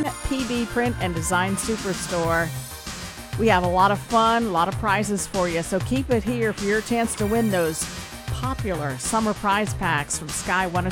PB Print and Design Superstore. We have a lot of fun, a lot of prizes for you, so keep it here for your chance to win those popular summer prize packs from Sky 106.